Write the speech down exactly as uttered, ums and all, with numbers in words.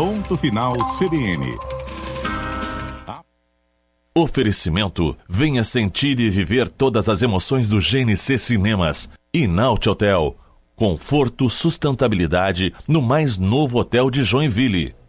Ponto Final C B N. Oferecimento: venha sentir e viver todas as emoções do G N C Cinemas. E Naut Hotel. Conforto, sustentabilidade no mais novo hotel de Joinville.